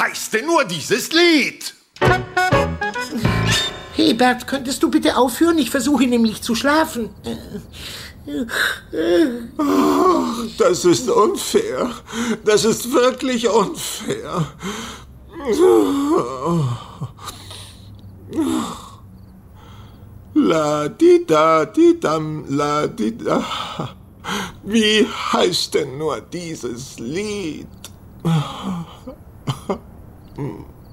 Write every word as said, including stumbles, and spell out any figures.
heißt denn nur dieses Lied? Hebert, könntest du bitte aufhören? Ich versuche nämlich zu schlafen. Oh, das ist unfair. Das ist wirklich unfair. La di da di dam la di da. Wie heißt denn nur dieses Lied?